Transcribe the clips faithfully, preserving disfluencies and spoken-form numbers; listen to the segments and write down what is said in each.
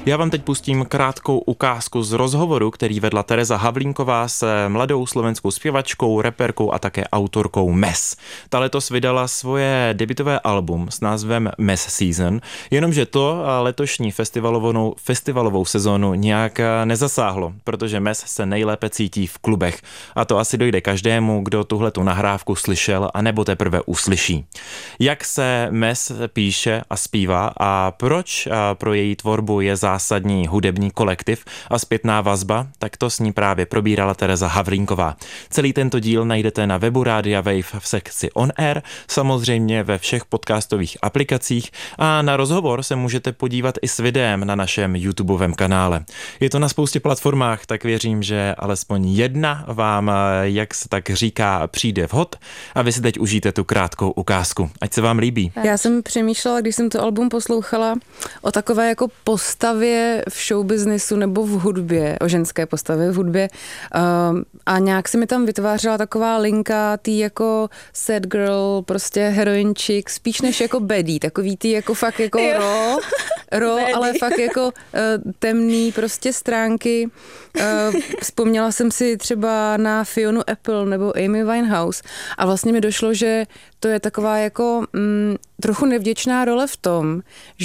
Já vám teď pustím krátkou ukázku z rozhovoru, který vedla Tereza Havlínková s mladou slovenskou zpěvačkou, reperkou a také autorkou Mes. Ta letos vydala svoje debutové album s názvem Mes Season, jenomže to letošní festivalovou, festivalovou sezónu nějak nezasáhlo, protože Mes se nejlépe cítí v klubech. A to asi dojde každému, kdo tuhletu nahrávku slyšel a nebo teprve uslyší. Jak se Mes píše a zpívá a proč pro její tvorbu je zásadní hudební kolektiv a zpětná vazba, tak to s ní právě probírala Tereza Havlínková. Celý tento díl najdete na webu Rádia Wave v sekci On Air, samozřejmě ve všech podcastových aplikacích a na rozhovor se můžete podívat i s videem na našem YouTubeovém kanále. Je to na spoustě platformách, tak věřím, že alespoň jedna vám, jak se tak říká, přijde vhod a vy si teď užijte tu krátkou ukázku. Ať se vám líbí. Já jsem přemýšlela, když jsem to album poslouchala, o takové jako postavě v showbiznesu nebo v hudbě, o ženské postavě v hudbě um, a nějak se mi tam vytvářela taková linka tý jako sad girl, prostě heroin chick, spíš než jako baddie, takový tý jako fakt jako ro, ro ale fakt jako uh, temný prostě stránky. Uh, vzpomněla jsem si třeba na Fionu Apple nebo Amy Winehouse a vlastně mi došlo, že to je taková jako mm, trochu nevděčná role v tom,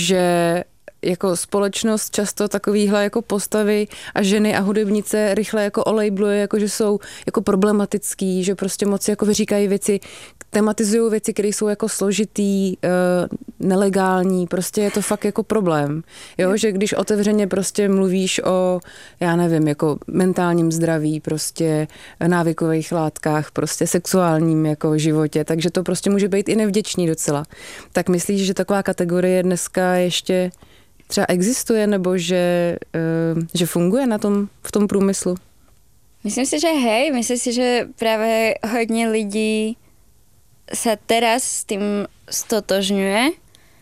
že jako společnost často takovýhle jako postavy a ženy a hudebnice rychle jako olejbluje, jako že jsou jako problematický, že prostě moc jako vyříkají věci, tematizují věci, které jsou jako složitý, uh, nelegální, prostě je to fakt jako problém. Jo, že když otevřeně prostě mluvíš o, já nevím, jako mentálním zdraví, prostě návykových látkách, prostě sexuálním jako životě, takže to prostě může být i nevděčný docela. Tak myslíš, že taková kategorie dneska ještě třeba existuje, nebo že, uh, že funguje na tom, v tom průmyslu? Myslím si, že hej, myslím si, že právě hodně lidí sa teraz s tým stotožňuje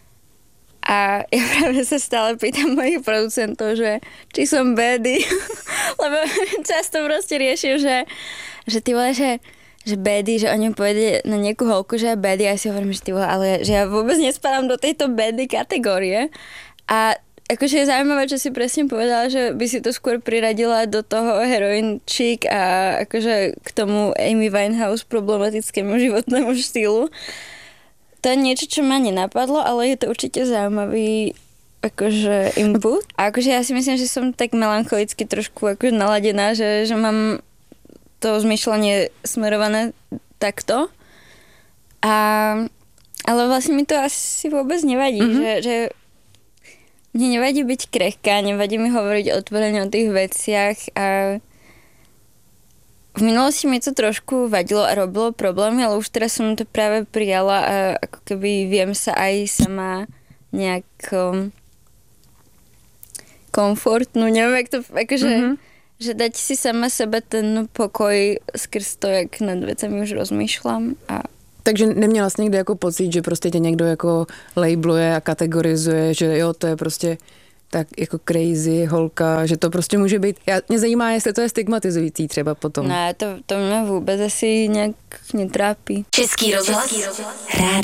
a ja práve sa stále pýtam mojich producentov, že či som baddie, lebo často proste riešim, že, že ty vole, že že baddie, že oni povedia na nejakú holku, že je baddie a ja si hovorím, že ty vole, ale že ja vôbec nespadám do tejto baddie kategórie. A akože je zaujímavé, čo si presne povedala, že by si to skôr priradila do toho heroin chick a akože k tomu Amy Winehouse problematickému životnému štýlu. To je niečo, čo ma nenapadlo, ale je to určite zaujímavý akože input. A akože ja si myslím, že som tak melancholicky trošku akože naladená, že, že mám to zmýšľanie smerované takto. A, ale vlastne mi to asi vôbec nevadí, mm-hmm. že, že mne nevadí byť krehká, nevadí mi hovoriť otvorene o tých veciach a v minulosti mi to trošku vadilo a robilo problémy, ale už teraz som to práve prijala a ako keby viem sa aj sama nejak um, komfortnú, neviem, jak to, akože, mm-hmm. že dať si sama sebe ten pokoj skrz to, jak nad vecami už rozmýšľam a takže neměla jsi někdy jako pocit, že prostě tě někdo jako labeluje a kategorizuje, že jo, to je prostě tak jako crazy holka, že to prostě může být, já, mě zajímá, jestli to je stigmatizující třeba potom. Ne, to, to mě vůbec asi nějak netrápí. Český rozhlas.